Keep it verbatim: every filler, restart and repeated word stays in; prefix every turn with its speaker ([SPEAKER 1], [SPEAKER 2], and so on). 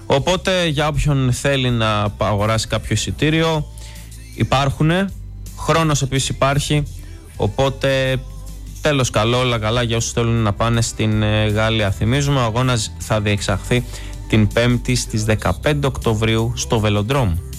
[SPEAKER 1] Οπότε για όποιον θέλει να αγοράσει κάποιο εισιτήριο υπάρχουν, χρόνος επίσης υπάρχει, οπότε τέλος καλό, όλα καλά για όσους θέλουν να πάνε στην Γάλλια. Θυμίζουμε, ο αγώνας θα διεξαχθεί την Πέμπτη στις δεκαπέντε Οκτωβρίου στο Βελοντρόμ.